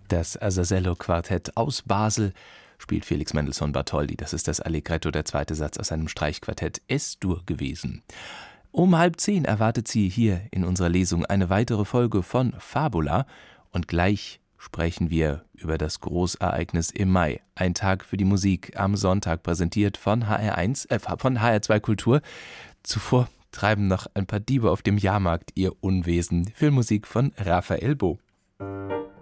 Das Azazello-Quartett aus Basel spielt Felix Mendelssohn Bartholdy. Das ist das Allegretto, der zweite Satz aus seinem Streichquartett Es-Dur gewesen. Um 9:30 erwartet Sie hier in unserer Lesung eine weitere Folge von Fabula. Und gleich sprechen wir über das Großereignis im Mai. Ein Tag für die Musik am Sonntag, präsentiert von von HR2 Kultur. Zuvor treiben noch ein paar Diebe auf dem Jahrmarkt ihr Unwesen. Filmmusik von Raphael Bo.